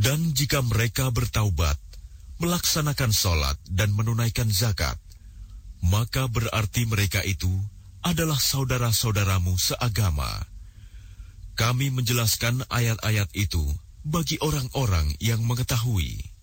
Dan jika mereka bertaubat, melaksanakan sholat dan menunaikan zakat, maka berarti mereka itu adalah saudara-saudaramu seagama. Kami menjelaskan ayat-ayat itu bagi orang-orang yang mengetahui.